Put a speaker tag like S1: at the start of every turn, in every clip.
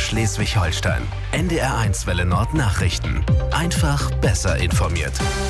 S1: Schleswig-Holstein. NDR1 Welle Nord Nachrichten. Einfach besser informiert.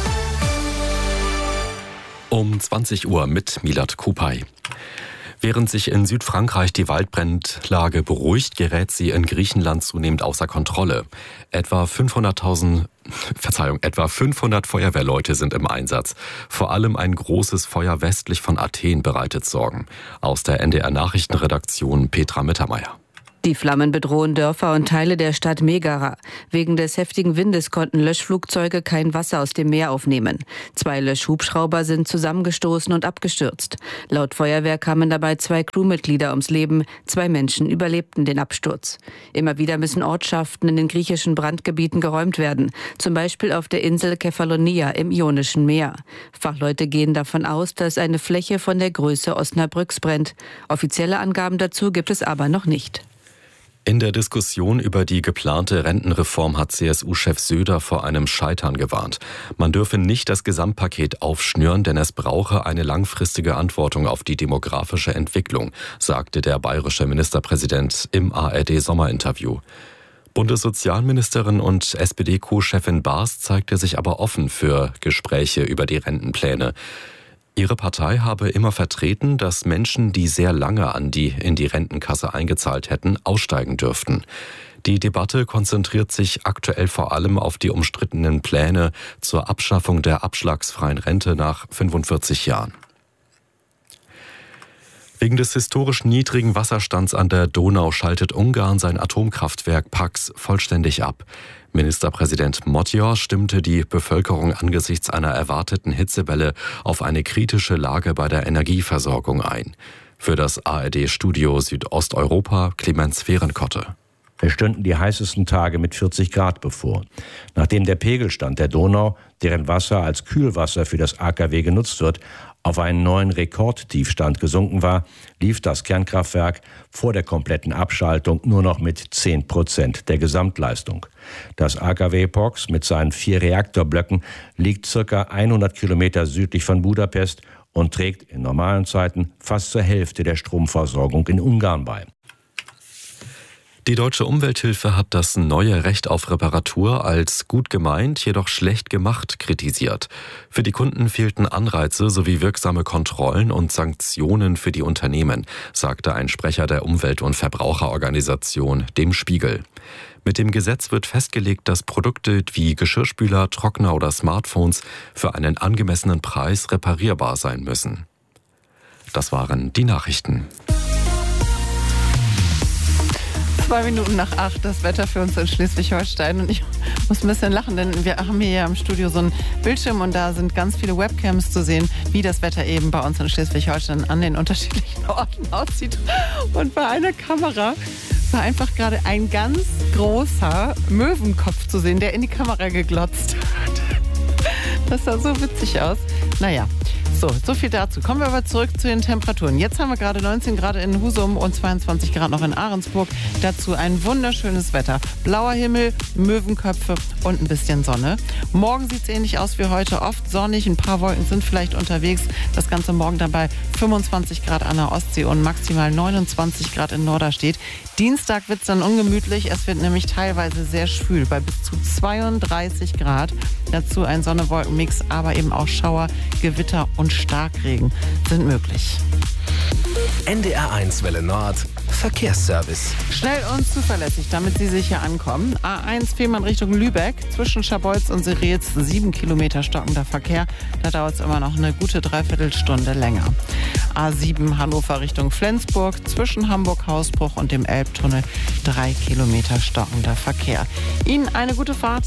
S2: Um 20 Uhr mit Milad Kupay. Während sich in Südfrankreich die Waldbrandlage beruhigt, gerät sie in Griechenland zunehmend außer Kontrolle. Etwa 500 Feuerwehrleute sind im Einsatz. Vor allem ein großes Feuer westlich von Athen bereitet Sorgen. Aus der NDR-Nachrichtenredaktion Petra Mittermeier.
S3: Die Flammen bedrohen Dörfer und Teile der Stadt Megara. Wegen des heftigen Windes konnten Löschflugzeuge kein Wasser aus dem Meer aufnehmen. 2 Löschhubschrauber sind zusammengestoßen und abgestürzt. Laut Feuerwehr kamen dabei 2 Crewmitglieder ums Leben. 2 Menschen überlebten den Absturz. Immer wieder müssen Ortschaften in den griechischen Brandgebieten geräumt werden. Zum Beispiel auf der Insel Kefalonia im Ionischen Meer. Fachleute gehen davon aus, dass eine Fläche von der Größe Osnabrücks brennt. Offizielle Angaben dazu gibt es aber noch nicht.
S2: In der Diskussion über die geplante Rentenreform hat CSU-Chef Söder vor einem Scheitern gewarnt. Man dürfe nicht das Gesamtpaket aufschnüren, denn es brauche eine langfristige Antwortung auf die demografische Entwicklung, sagte der bayerische Ministerpräsident im ARD-Sommerinterview. Bundessozialministerin und SPD-Co-Chefin Baas zeigte sich aber offen für Gespräche über die Rentenpläne. Ihre Partei habe immer vertreten, dass Menschen, die sehr lange in die Rentenkasse eingezahlt hätten, aussteigen dürften. Die Debatte konzentriert sich aktuell vor allem auf die umstrittenen Pläne zur Abschaffung der abschlagsfreien Rente nach 45 Jahren. Wegen des historisch niedrigen Wasserstands an der Donau schaltet Ungarn sein Atomkraftwerk Paks vollständig ab. Ministerpräsident Magyar stimmte die Bevölkerung angesichts einer erwarteten Hitzewelle auf eine kritische Lage bei der Energieversorgung ein. Für das ARD-Studio Südosteuropa Clemens Fehrenkotte.
S4: Es stünden die heißesten Tage mit 40 Grad bevor. Nachdem der Pegelstand der Donau, deren Wasser als Kühlwasser für das AKW genutzt wird, auf einen neuen Rekordtiefstand gesunken war, lief das Kernkraftwerk vor der kompletten Abschaltung nur noch mit 10% der Gesamtleistung. Das AKW Paks mit seinen 4 Reaktorblöcken liegt ca. 100 Kilometer südlich von Budapest und trägt in normalen Zeiten fast zur Hälfte der Stromversorgung in Ungarn bei.
S2: Die Deutsche Umwelthilfe hat das neue Recht auf Reparatur als gut gemeint, jedoch schlecht gemacht kritisiert. Für die Kunden fehlten Anreize sowie wirksame Kontrollen und Sanktionen für die Unternehmen, sagte ein Sprecher der Umwelt- und Verbraucherorganisation dem Spiegel. Mit dem Gesetz wird festgelegt, dass Produkte wie Geschirrspüler, Trockner oder Smartphones für einen angemessenen Preis reparierbar sein müssen. Das waren die Nachrichten.
S5: 2 Minuten nach 8, das Wetter für uns in Schleswig-Holstein. Und ich muss ein bisschen lachen, denn wir haben hier im Studio so einen Bildschirm und da sind ganz viele Webcams zu sehen, wie das Wetter eben bei uns in Schleswig-Holstein an den unterschiedlichen Orten aussieht. Und bei einer Kamera war einfach gerade ein ganz großer Möwenkopf zu sehen, der in die Kamera geglotzt hat. Das sah so witzig aus. Naja. So viel dazu. Kommen wir aber zurück zu den Temperaturen. Jetzt haben wir gerade 19 Grad in Husum und 22 Grad noch in Ahrensburg. Dazu ein wunderschönes Wetter. Blauer Himmel, Möwenköpfe und ein bisschen Sonne. Morgen sieht es ähnlich aus wie heute. Oft sonnig, ein paar Wolken sind vielleicht unterwegs. Das Ganze morgen dann bei 25 Grad an der Ostsee und maximal 29 Grad in Norderstedt. Dienstag wird es dann ungemütlich. Es wird nämlich teilweise sehr schwül bei bis zu 32 Grad. Dazu ein Sonne-Wolken-Mix, aber eben auch Schauer, Gewitter und Starkregen sind möglich.
S1: NDR1 Welle Nord Verkehrsservice.
S5: Schnell und zuverlässig, damit Sie sicher ankommen. A1 Fehmarn Richtung Lübeck, zwischen Scharbeutz und Serets 7 Kilometer stockender Verkehr. Da dauert es immer noch eine gute Dreiviertelstunde länger. A7 Hannover Richtung Flensburg, zwischen Hamburg-Hausbruch und dem Elbtunnel 3 Kilometer stockender Verkehr. Ihnen eine gute Fahrt.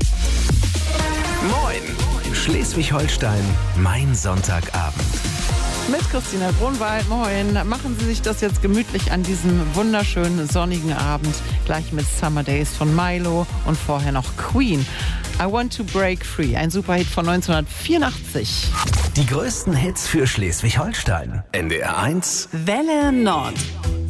S1: Moin! Schleswig-Holstein, mein Sonntagabend.
S5: Mit Christina Grunwald, moin. Machen Sie sich das jetzt gemütlich an diesem wunderschönen sonnigen Abend. Gleich mit Summer Days von Milo und vorher noch Queen. I Want to Break Free, ein Superhit von 1984.
S1: Die größten Hits für Schleswig-Holstein. NDR1
S6: Welle Nord.